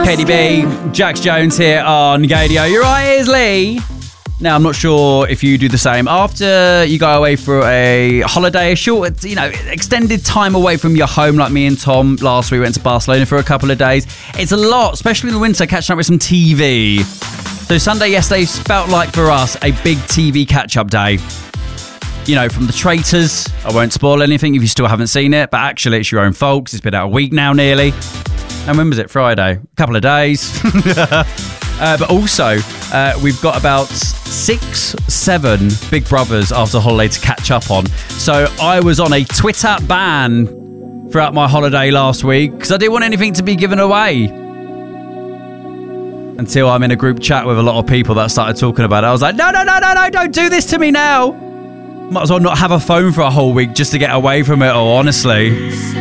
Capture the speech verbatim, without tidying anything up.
K D B, Jax Jones here on Gadio. You're right, here's Lee. Now, I'm not sure if you do the same. After you go away for a holiday, a short, you know, extended time away from your home, like me and Tom last week, we went to Barcelona for a couple of days. It's a lot, especially in the winter, catching up with some T V. So Sunday yesterday felt like for us a big T V catch-up day. You know, from The Traitors. I won't spoil anything if you still haven't seen it, but actually it's your own fault 'cause it's been out a week now nearly. And when was it? Friday. A couple of days. uh, but also, uh, we've got about six, seven Big Brothers after holiday to catch up on. So I was on a Twitter ban throughout my holiday last week because I didn't want anything to be given away. Until I'm in a group chat with a lot of people that started talking about it. I was like, no, no, no, no, no, don't do this to me now. Might as well not have a phone for a whole week just to get away from it all, honestly.